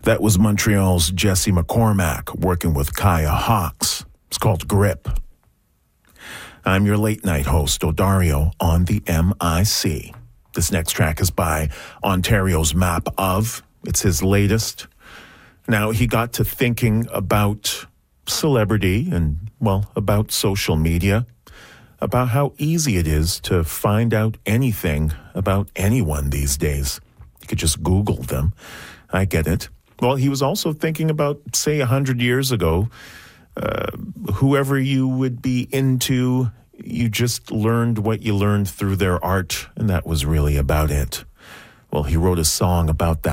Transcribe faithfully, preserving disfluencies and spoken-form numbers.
That was Montreal's Jesse McCormack working with Kaya Hawks. It's called Grip. I'm your late night host, Odario, on the M I C. This next track is by Ontario's Map Of. It's his latest. Now, he got to thinking about celebrity and, well, about social media, about how easy it is to find out anything about anyone these days. You could just Google them. I get it. Well, he was also thinking about, say, a hundred years ago, uh, whoever you would be into, you just learned what you learned through their art, and that was really about it. Well, he wrote a song about that.